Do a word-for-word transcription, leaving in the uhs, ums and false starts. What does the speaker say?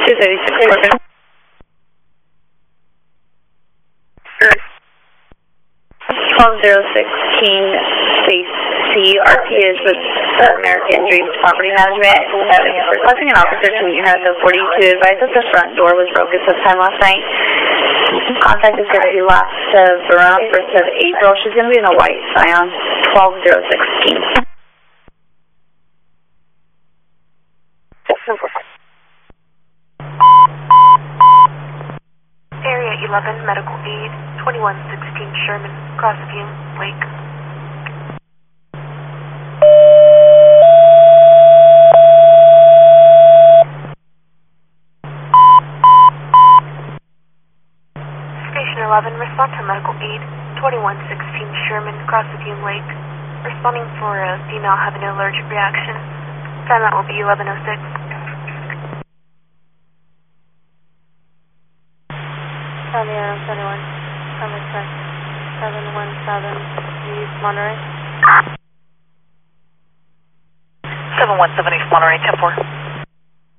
two thirty-six, Corbin. twelve zero sixteen space C, R P is with American Dreams Property Management. Requesting an officer to meet you at the forty-two. Advise that the front door was broken sometime last night. Contact is going to be last of around first of April. She's going to be in a white Scion, twelve zero sixteen. Area eleven, medical aid, twenty-one sixteen Sherman, Crossview, Lake. Station eleven, respond to medical aid, twenty-one sixteen Sherman, Crossview, Lake. Responding for a female having an allergic reaction. Time that will be eleven oh six. Sierra seventy-one, Summit Check, seven one seven, East Monterey. seven one seven East Monterey, ten four.